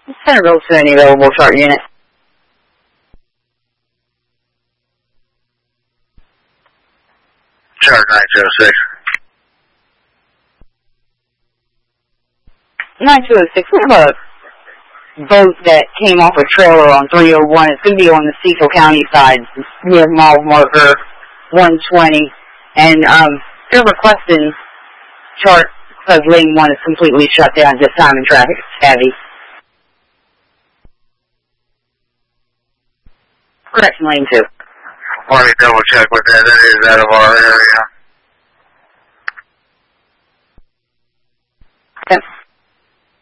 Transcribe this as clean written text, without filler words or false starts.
Centerville to any available chart unit. Chart 906. 9206, we have a boat that came off a trailer on 301. It's going to be on the Cecil County side, near mile marker 120. And they're requesting chart because lane 1 is completely shut down this time and traffic is heavy. Correct, lane 2. Let me double check with that. That is out of our area.